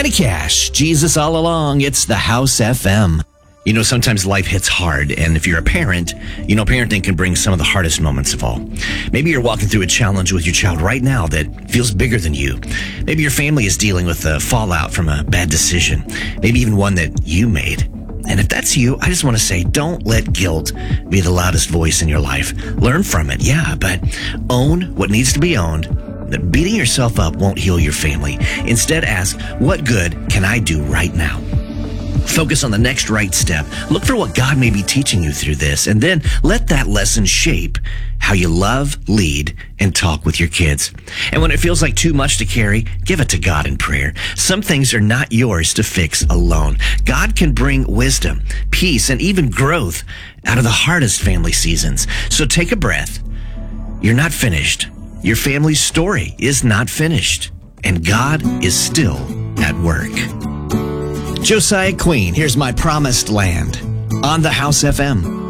Johnny Cash, Jesus All Along. It's the House FM. You know, sometimes life hits hard, and if you're a parent, you know, parenting can bring some of the hardest moments of all. Maybe you're walking through a challenge with your child right now that feels bigger than you. Maybe your family is dealing with the fallout from a bad decision, maybe even one that you made. And if that's you, I just want to say, don't let guilt be the loudest voice in your life. Learn from it, yeah, but own what needs to be owned. That beating yourself up won't heal your family. Instead, ask, what good can I do right now? Focus on the next right step. Look for what God may be teaching you through this, and then let that lesson shape how you love, lead, and talk with your kids. And when it feels like too much to carry, give it to God in prayer. Some things are not yours to fix alone. God can bring wisdom, peace, and even growth out of the hardest family seasons. So take a breath. You're not finished. Your family's story is not finished, and God is still at work. Josiah Queen, here's My Promised Land on the House FM.